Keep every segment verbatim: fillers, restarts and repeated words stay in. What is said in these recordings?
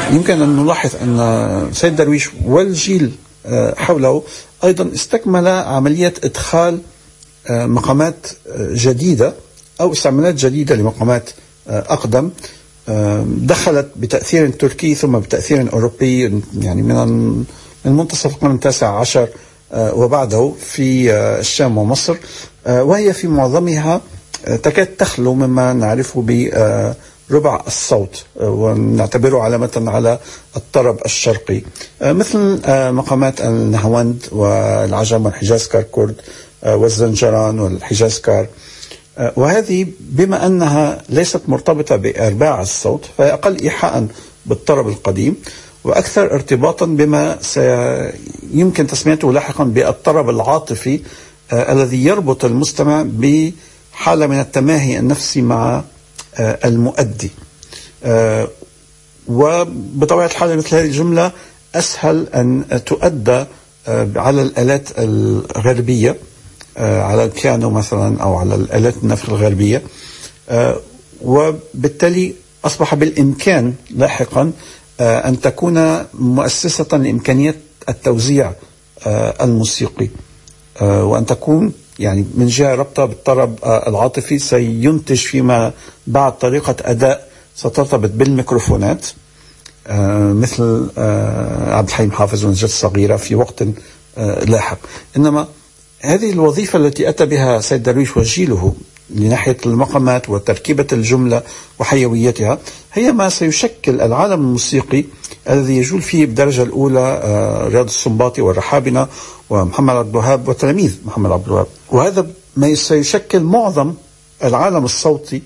يمكن أن نلاحظ أن سيد درويش والجيل حوله أيضا استكمل عملية إدخال مقامات جديدة أو استعمالات جديدة لمقامات أقدم، دخلت بتأثير تركي ثم بتأثير أوروبي، يعني من من منتصف القرن التاسع عشر وبعده في الشام ومصر، وهي في معظمها تكاد تخلو مما نعرفه بربع الصوت ونعتبره علامة على الطرب الشرقي، مثل مقامات النهاوند والعجم والحجاز كار كرد والزنجران والحجاز كار. وهذه بما أنها ليست مرتبطة بأرباع الصوت فهي أقل إيحاء بالطرب القديم وأكثر ارتباطا بما سيمكن تسميته لاحقا بالطرب العاطفي آه الذي يربط المستمع بحالة من التماهي النفسي مع آه المؤدي. آه وبطبيعة الحال مثل هذه الجملة أسهل أن تؤدى آه على الآلات الغربية، آه على البيانو مثلا أو على الآلات النفخ الغربية، آه وبالتالي أصبح بالإمكان لاحقا آه أن تكون مؤسسة لإمكانية التوزيع آه الموسيقي، آه وأن تكون يعني من جهة ربطة بالطرب آه العاطفي سينتج فيما بعد طريقة أداء سترتبط بالميكروفونات، آه مثل آه عبد الحليم حافظ ونجاة الصغيرة في وقت آه لاحق. إنما هذه الوظيفة التي أتى بها سيد درويش وجيله لناحية المقامات وتركيبة الجملة وحيويتها هي ما سيشكل العالم الموسيقي الذي يجول فيه بدرجة الأولى رياض السنباطي والرحابنة ومحمد عبد الوهاب وتلاميذ محمد عبد الوهاب، وهذا ما سيشكل معظم العالم الصوتي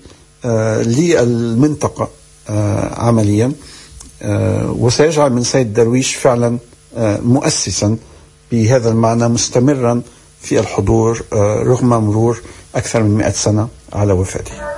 للمنطقة عمليا، وسيجعل من سيد درويش فعلا مؤسسا بهذا المعنى مستمرا في الحضور رغم مرور أكثر من مئة سنة على وفاته.